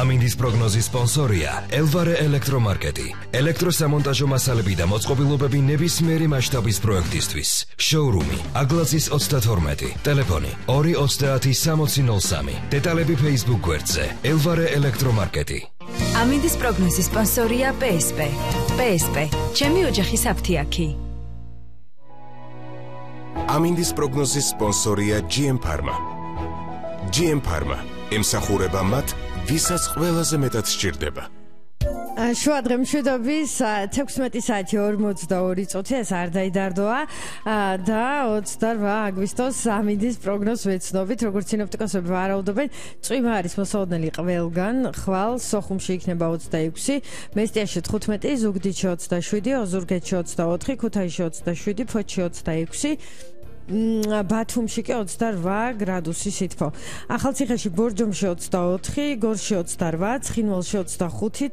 ამინდის პროგნოზის სპონსორია ელვარე ელექტრომარკეტი. ელექტროსამონტაჟო მასალები და მოწყობილობები ნებისმიერი მასშტაბის პროექტისთვის. შოურუმი აგლაძის 32, ტელეფონი 230 6003. დეტალები Facebook გვერდზე ელვარე ელექტრომარკეტი. ამინდის პროგნოზის სპონსორია PSP. PSP, ჩემი ოჯახის აფთიაქი. ამინდის პროგნოზის სპონსორია GM Pharma. GM Pharma ემსახურება მათ, ვისაც ყველაზე მეტად სჭირდება. შუა დღე მშვიდობის 16 საათი 42 წუთი ეს არ დაიდარდოა და 28 აგვისტოს ამინდის პროგნოზს ვეცნობით, როგორც სინოპტიკოსები ვარაუდობენ, წვიმა არის მოსაოდნელი ყველგან, ხვალ სოხუმში იქნება 26, მესტიაში 15, ზუგდიდში 27, ოზურგეთში 24, ქუთაისში 27, ფოთში 26, ბათუმში კი 28 გრადუსი სითბო. ახალციხეში ბორჯომში 24, გორში 28, ცხინვალში 25,